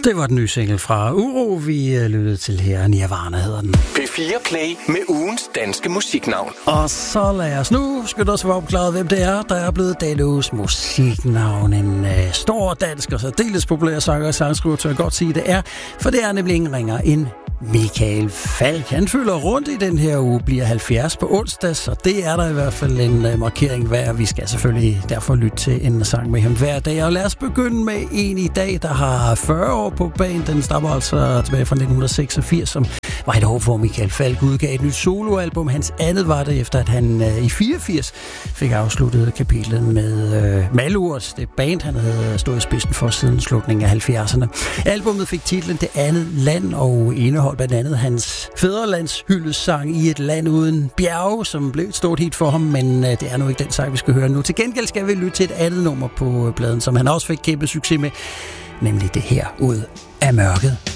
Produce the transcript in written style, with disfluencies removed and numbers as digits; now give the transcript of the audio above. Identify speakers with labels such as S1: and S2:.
S1: Det var den nye single fra Uro, vi lyttede til her. Nirvana hedder den.
S2: P4 Play med ugens danske musiknavn.
S1: Og så lad os nu skynde os være opklaret, hvem det er, der er blevet denne uges musiknavn. En stor dansk og særdeles populær sanger og sangskriver, tør jeg godt sige det er. For det er nemlig ingen ringer end Michael Falch. Han fylder rundt i den her uge, bliver 70 på onsdag, så det er der i hvert fald en markering værd. Vi skal selvfølgelig derfor lytte til en sang med ham hver dag. Og lad os begynde med en i dag, der har 40 år på banen. Den stammer altså tilbage fra 1986, som var et år, hvor Michael Falch udgav et nyt soloalbum. Hans andet var det, efter at han i 84 fik afsluttet kapitlet med Malurt, det band, han havde stået i spidsen for siden slutningen af 70'erne. Albumet fik titlen Det andet land og indeholdt blandt andet hans fædrelandshyldesang I et land uden bjerge, som blev et stort hit for ham, men det er nu ikke den sang, vi skal høre nu. Til gengæld skal vi lytte til et andet nummer på pladen, som han også fik kæmpe succes med, nemlig det her Ud af mørket.